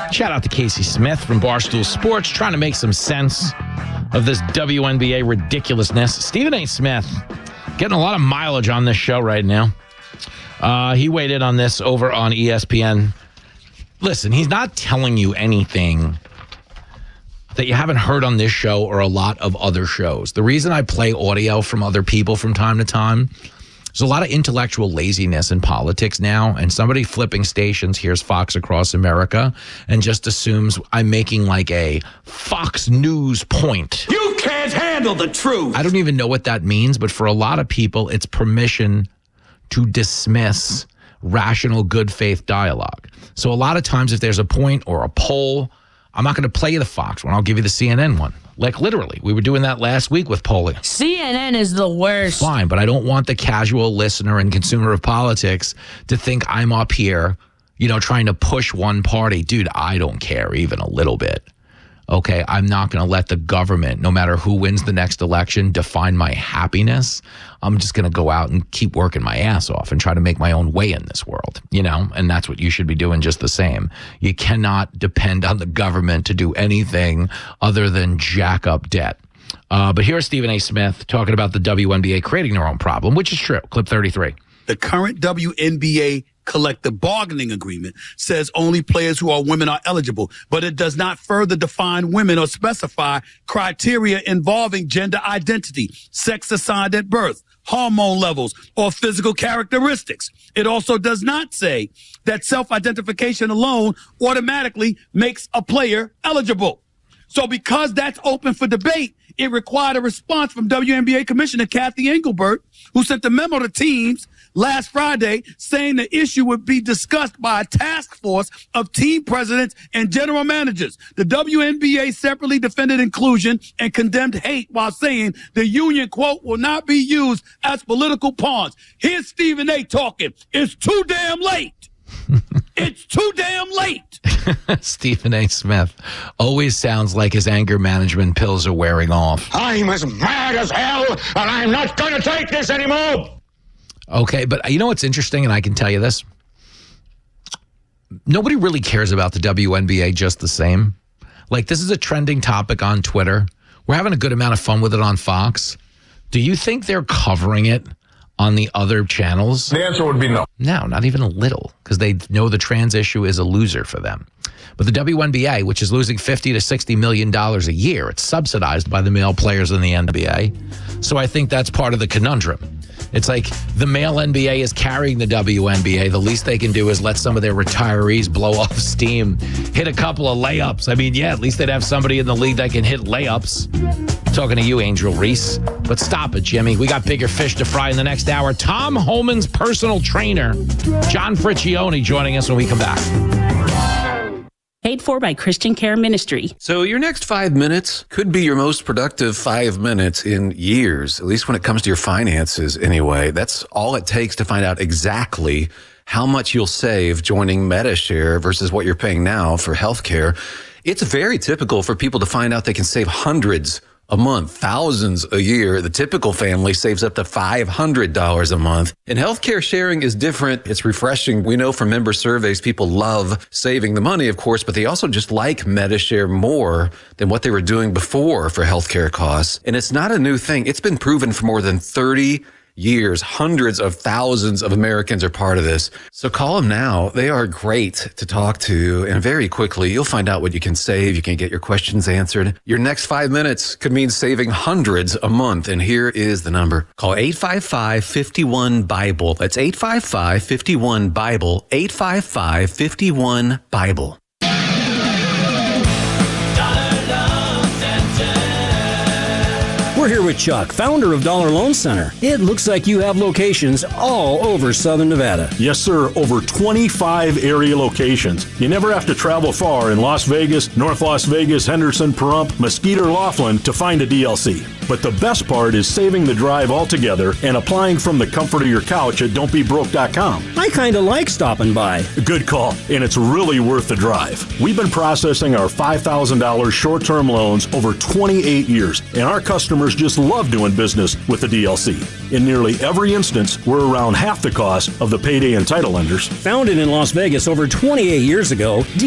Shout out to Casey Smith from Barstool Sports, trying to make some sense of this WNBA ridiculousness. Stephen A. Smith getting a lot of mileage on this show right now. He weighed in on this over on ESPN. Listen, he's not telling you anything that you haven't heard on this show or a lot of other shows. The reason I play audio from other people from time to time, there's a lot of intellectual laziness in politics now, and somebody flipping stations hears Fox Across America and just assumes I'm making like a Fox News point. You can't handle the truth. I don't even know what that means, but for a lot of people, it's permission to dismiss rational, good faith dialogue. So a lot of times if there's a point or a poll, I'm not going to play you the Fox one. I'll give you the CNN one. Like literally, we were doing that last week with polling. CNN is the worst. Fine, but I don't want the casual listener and consumer of politics to think I'm up here, trying to push one party. Dude, I don't care even a little bit. Okay, I'm not going to let the government, no matter who wins the next election, define my happiness. I'm just going to go out and keep working my ass off and try to make my own way in this world, and that's what you should be doing just the same. You cannot depend on the government to do anything other than jack up debt. But here's Stephen A. Smith talking about the WNBA creating their own problem, which is true. Clip 33. The current WNBA collective bargaining agreement says only players who are women are eligible, but it does not further define women or specify criteria involving gender identity, sex assigned at birth, hormone levels, or physical characteristics. It also does not say that self-identification alone automatically makes a player eligible. So because that's open for debate, it required a response from WNBA Commissioner Kathy Engelbert, who sent a memo to teams last Friday saying the issue would be discussed by a task force of team presidents and general managers. The WNBA separately defended inclusion and condemned hate while saying the union, quote, will not be used as political pawns. Here's Stephen A. talking. It's too damn late. It's too damn late. Stephen A. Smith always sounds like his anger management pills are wearing off. I'm as mad as hell, and I'm not going to take this anymore. Okay, but you know what's interesting, and I can tell you this? Nobody really cares about the WNBA just the same. Like, this is a trending topic on Twitter. We're having a good amount of fun with it on Fox. Do you think they're covering it on the other channels? The answer would be no. No, not even a little, because they know the trans issue is a loser for them. But the WNBA, which is losing $50 to $60 million a year, it's subsidized by the male players in the NBA. So I think that's part of the conundrum. It's like the male NBA is carrying the WNBA. The least they can do is let some of their retirees blow off steam, hit a couple of layups. I mean, yeah, at least they'd have somebody in the league that can hit layups. Talking to you, Angel Reese. But stop it, Jimmy. We got bigger fish to fry in the next hour. Tom Homan's personal trainer, John Friccione, joining us when we come back. Paid for by Christian Care Ministry. So your next 5 minutes could be your most productive 5 minutes in years, at least when it comes to your finances anyway. That's all it takes to find out exactly how much you'll save joining Medi-Share versus what you're paying now for healthcare. It's very typical for people to find out they can save hundreds a month, thousands a year. The typical family saves up to $500 a month. And healthcare sharing is different. It's refreshing. We know from member surveys, people love saving the money, of course, but they also just like Medi-Share more than what they were doing before for healthcare costs. And it's not a new thing. It's been proven for more than 30 years. Hundreds of thousands of Americans are part of this. So call them now. They are great to talk to. And very quickly, you'll find out what you can save. You can get your questions answered. Your next 5 minutes could mean saving hundreds a month. And here is the number. Call 855-51-BIBLE. That's 855-51-BIBLE. 855-51-BIBLE. We're here with Chuck, founder of Dollar Loan Center. It looks like you have locations all over Southern Nevada. Yes, sir. Over 25 area locations. You never have to travel far in Las Vegas, North Las Vegas, Henderson, Pahrump, Mesquite, or Laughlin to find a DLC. But the best part is saving the drive altogether and applying from the comfort of your couch at don'tbebroke.com. I kind of like stopping by. Good call, and it's really worth the drive. We've been processing our $5,000 short-term loans over 28 years, and our customers just love doing business with the DLC. In nearly every instance, we're around half the cost of the payday and title lenders. Founded in Las Vegas over 28 years ago,